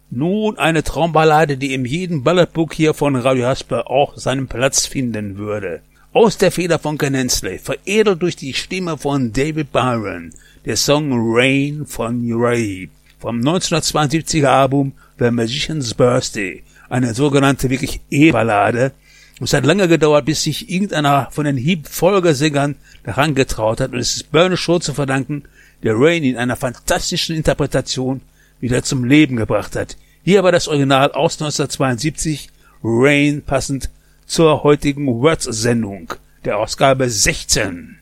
Nun eine Traumballade, die in jedem Balladbook hier von Radio Hasper auch seinen Platz finden würde. Aus der Feder von Ken Hensley, veredelt durch die Stimme von David Byron, der Song Rain von Ray vom 1972er Album The Magician's Birthday, eine sogenannte wirklich E-Ballade. Es hat lange gedauert, bis sich irgendeiner von den Heap-Folgesängern daran getraut hat, und es ist Bernie Shaw zu verdanken, der Rain in einer fantastischen Interpretation wieder zum Leben gebracht hat. Hier aber das Original aus 1972, Rain, passend zur heutigen Words-Sendung, der Ausgabe 16.